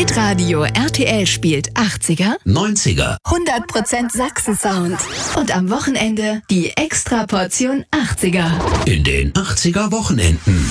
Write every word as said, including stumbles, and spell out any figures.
Hitradio R T L spielt achtziger, neunziger, hundert Prozent Sachsen-Sound. Und am Wochenende die Extraportion achtziger. in den achtziger Wochenenden.